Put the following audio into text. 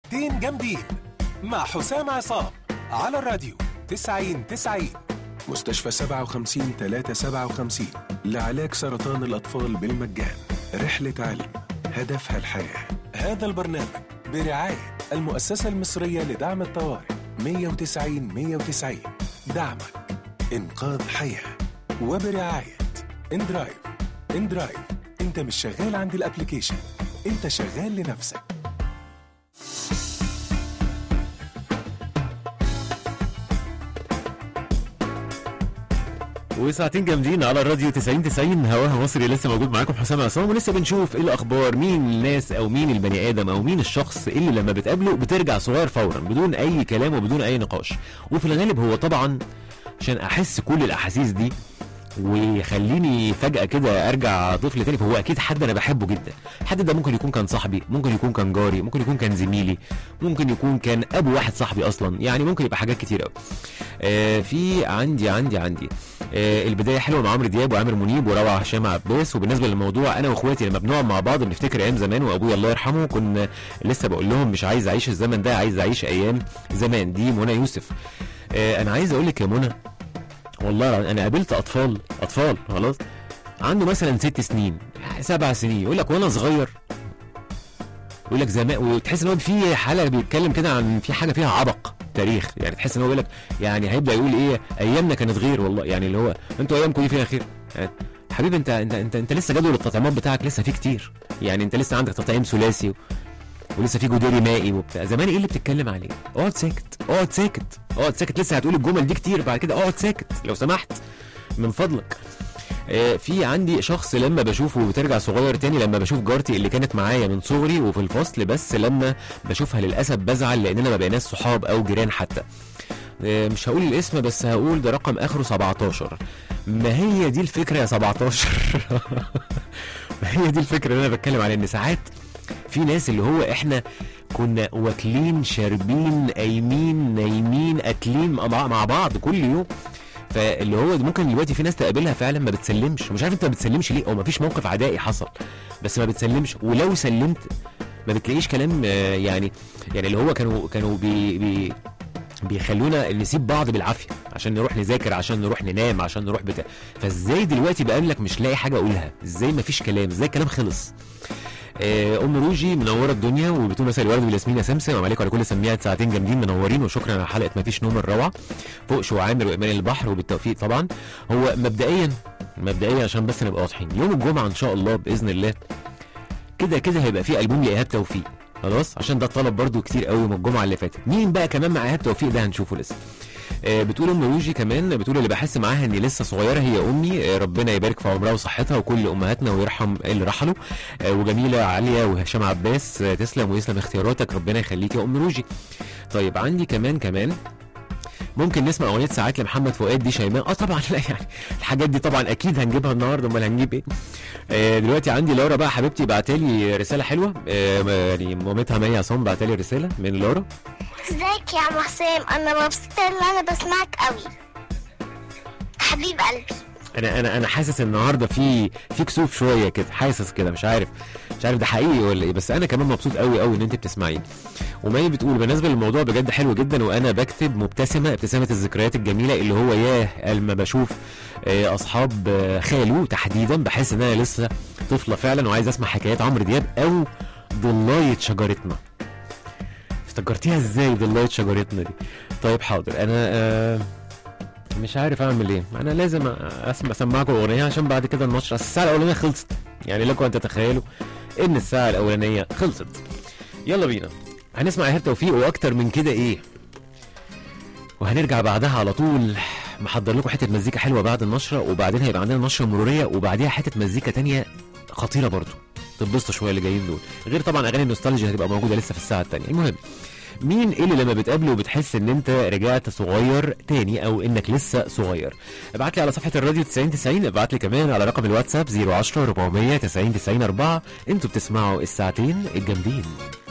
ساعتين جامدين مع حسام عصام على الراديو 90-90. مستشفى 57-357 لعلاج سرطان الأطفال بالمجان. رحلة علم هدفها الحياة. هذا البرنامج برعاية المؤسسة المصرية لدعم الطوارئ 190-190. دعمك إنقاذ حياة. وبرعاية اندرايف. اندرايف، انت مش شغال عند الابليكيشن، انت شغال لنفسك. وساعتين جامدين على الراديو 90-90 هواها مصري. لسه موجود معاكم حسام عصام، ولسه بنشوف ايه الاخبار، مين الناس او مين البني ادم او مين الشخص اللي لما بتقابله بترجع صغير فورا بدون اي كلام وبدون اي نقاش. وفي الغالب هو طبعا عشان احس كل الاحاسيس دي ويخليني فجأة كده ارجع طفل تاني، فهو اكيد حد انا بحبه جدا. الحد ده ممكن يكون كان صاحبي، ممكن يكون كان جاري، ممكن يكون كان زميلي، ممكن يكون كان ابو واحد صاحبي اصلا، يعني ممكن يبقى حاجات كتير قوي. في عندي البدايه حلوه مع عمرو دياب وعامر منيب وروعه هشام عباس. وبالنسبه للموضوع، انا واخواتي لما بنقعد مع بعض بنفتكر ايام زمان، وابويا الله يرحمه كنا لسه بقول لهم مش عايز اعيش الزمن ده، عايز اعيش ايام زمان. دي منى يوسف. انا عايز اقول لك يا منى، والله انا قابلت اطفال خلاص عنده مثلا 6 سنين 7 سنين، يقول لك وانا صغير، يقول لك زمان، وتحس ان هو في حاله بيتكلم كده عن في حاجه فيها عبق تاريخ، يعني تحس ان هو بيقول لك يعني هيبدا يقول ايه ايامنا كانت غير، والله يعني اللي هو انتوا ايامكم دي فيها خير. يعني حبيبي انت لسه جدول التطعيمات بتاعك لسه فيه كتير، يعني انت لسه عندك تطعيم ثلاثي ولسه في جدري مائي وبتاع. زمان ايه اللي بتتكلم عليه؟ اقعد ساكت، لسه هتقول الجمل دي كتير بعد كده، اقعد ساكت لو سمحت من فضلك. في عندي شخص لما بشوفه بترجع صغير تاني، لما بشوف جارتي اللي كانت معايا من صغري وفي الفصل، بس لما بشوفها للاسف بزعل لاننا ما بقيناش صحاب او جيران حتى. مش هقول الاسم بس هقول ده رقم اخره 17. ما هي دي الفكره يا 17. ما هي دي الفكره اللي انا بتكلم عليها، ان ساعات في ناس اللي هو احنا كنا واكلين شاربين قايمين نايمين اكلين مع بعض كل يوم، فاللي هو ممكن دلوقتي في ناس تقابلها فعلا ما بتسلمش، مش عارف انت ما بتسلمش ليه، او ما فيش موقف عدائي حصل بس ما بتسلمش، ولو سلمت ما بتلاقيش كلام. يعني اللي هو كانوا بيخلونا نسيب بعض بالعافيه عشان نروح نذاكر، عشان نروح ننام، عشان نروح فازاي دلوقتي بقابلك مش لاقي حاجه اقولها؟ ازاي ما فيش كلام؟ ازاي الكلام خلص؟ ام روجي منوره الدنيا وبتقول مساء الورد والياسمين يا سمسم، وعليكم على كل سميات ساعتين جامدين منورين، وشكرا على حلقه مفيش نوم الروعه. فوقش وعامر وايمان البحر وبالتوفيق طبعا. هو مبدئيا عشان بس نبقى واضحين، يوم الجمعه ان شاء الله باذن الله كده هيبقى فيه البوم لايهاب توفيق خلاص، عشان ده طلب برضو كتير قوي من الجمعه اللي فاتت. مين بقى كمان مع ايهاب توفيق ده هنشوفه لسه. بتقول ام روجي كمان، بتقول اللي بحس معاها اني لسه صغيره هي امي، ربنا يبارك في عمرها وصحتها وكل امهاتنا ويرحم اللي رحلوا. وجميله عاليه وهشام عباس، تسلم ويسلم اختياراتك، ربنا يخليك يا ام روجي. طيب عندي كمان ممكن نسمع اغنيه ساعات لمحمد فؤاد، دي شيماء. طبعا لا يعني الحاجات دي طبعا اكيد هنجيبها النهارده، امال هنجيب ايه؟ دلوقتي عندي لورا بقى حبيبتي بعتالي رساله حلوه، يعني مامتها مي عصام بعتالي رساله من لورا. ازيك يا عم حسام، انا مبسوطه ان انا بسمعك قوي حبيب قلبي. انا حاسس النهارده في كسوف شويه كده، حاسس كده، مش عارف ده حقيقي ولا ايه، بس انا كمان مبسوط قوي ان انت بتسمعيني. ومي بتقول بالنسبه للموضوع بجد حلو جدا، وانا بكتب مبتسمه ابتسامه الذكريات الجميله، اللي هو ياه لما بشوف اصحاب خالو تحديدا بحس ان انا لسه طفله فعلا، وعايز اسمع حكايات عمرو دياب او ضلايه شجرتنا. افتكرتيها ازاي ضلايه شجرتنا دي؟ طيب حاضر، انا مش عارف اعمل ايه، انا لازم اسمعكم الاغنيه عشان بعد كده النشره. الساعه الاولانيه خلصت، يعني لكم ان تتخيلوا ان الساعه الاولانيه خلصت. يلا بينا هنسمع ايهاب توفيق واكتر من كده ايه، وهنرجع بعدها على طول محضر لكم حته مزيكا حلوه بعد النشره، وبعدين هيبقى عندنا نشره مروريه، وبعديها حته مزيكا تانية خطيره برضو تتبسطوا شويه اللي جايين دول، غير طبعا اغاني النوستالجيا هتبقى موجوده لسه في الساعه الثانيه. المهم مين اللي لما بتقابله بتحس ان انت رجعت صغير تاني او انك لسه صغير؟ ابعت لي على صفحه الراديو 90-90، ابعت لي كمان على رقم الواتساب 010 400 90 94. انتوا بتسمعوا الساعتين الجامدين.